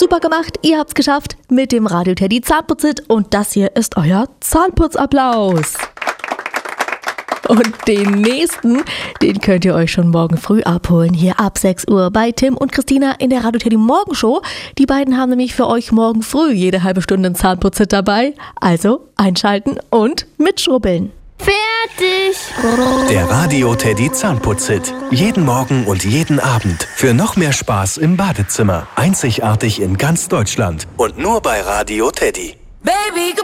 Super gemacht, ihr habt's geschafft mit dem Radio Teddy Zahnputz-Hit und das hier ist euer Zahnputzapplaus. Und den nächsten, den könnt ihr euch schon morgen früh abholen, hier ab 6 Uhr bei Tim und Christina in der Radio Teddy Morgenshow. Die beiden haben nämlich für euch morgen früh jede halbe Stunde einen Zahnputzhit dabei. Also einschalten und mitschrubbeln. Fertig! Der Radio Teddy Zahnputzhit. Jeden Morgen und jeden Abend. Für noch mehr Spaß im Badezimmer. Einzigartig in ganz Deutschland. Und nur bei Radio Teddy. Baby,